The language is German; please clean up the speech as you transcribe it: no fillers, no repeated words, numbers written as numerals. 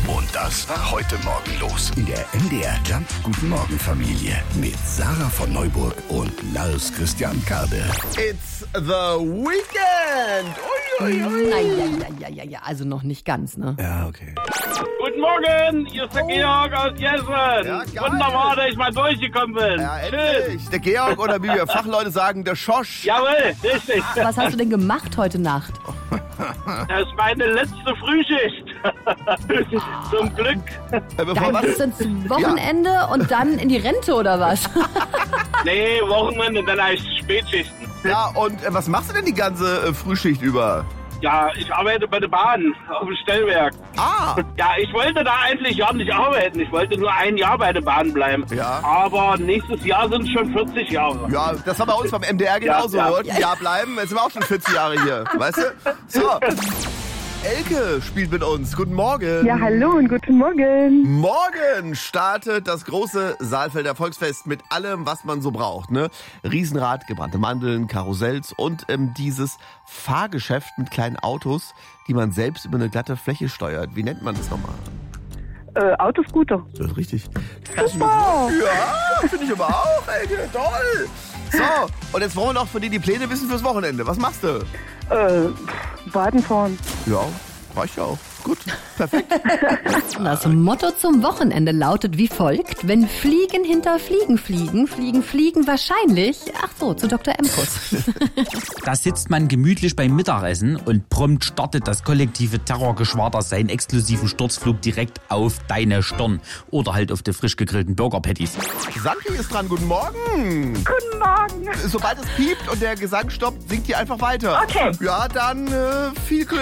Und das war heute Morgen los in der MDR Jump Guten Morgen Familie mit Sarah von Neuburg und Lars Christian Kade. It's the weekend! Ui, ui, ui. Ja, also noch nicht ganz, ne? Ja, okay. Guten Morgen, hier ist der Georg aus Jessen. Ja, geil. Wunderbar, dass ich mal durchgekommen bin. Ja, Schön. endlich. Der Georg oder wie wir Fachleute sagen, der Schosch. Jawohl, richtig. Was hast du denn gemacht heute Nacht? Das ist meine letzte Frühschicht. Zum Glück. Bevor Dann was? geht's ins Wochenende und dann in die Rente oder was? Nee, Wochenende, dann heißt Spätschichten. Ja, und was machst du denn die ganze Frühschicht über? Ja, ich arbeite bei der Bahn auf dem Stellwerk. Ah, Ja, ich wollte da eigentlich gar nicht arbeiten. Ich wollte nur ein Jahr bei der Bahn bleiben. Ja. Aber nächstes Jahr sind es schon 40 Jahre. ja, das war bei uns beim MDR genauso. Ja, ja. Wir wollten ein Jahr bleiben, jetzt sind wir auch schon 40 Jahre hier. Weißt du? So. Elke spielt mit uns. Guten Morgen. Ja, hallo und guten Morgen. Morgen startet das große Saalfelder Volksfest mit allem, was man so braucht. Ne? Riesenrad, gebrannte Mandeln, Karussells und dieses Fahrgeschäft mit kleinen Autos, die man selbst über eine glatte Fläche steuert. Wie nennt man das nochmal? Autoscooter. Das ist richtig. Super. Ja, finde ich aber auch, Elke. Toll. So, und jetzt wollen wir noch von dir die Pläne wissen fürs Wochenende. Was machst du? Baden fahren. Ja, reicht ja auch. Gut, perfekt. Das Motto zum Wochenende lautet wie folgt: Wenn Fliegen hinter Fliegen fliegen, fliegen wahrscheinlich, ach so, zu Dr. Emkus. Da sitzt man gemütlich beim Mittagessen und prompt startet das kollektive Terrorgeschwader seinen exklusiven Sturzflug direkt auf deine Stirn. Oder halt auf die frisch gegrillten Burger-Patties. Sanki ist dran. Guten Morgen. Guten Morgen. Sobald es piept und der Gesang stoppt, singt ihr einfach weiter. Okay. Ja, dann viel Glück.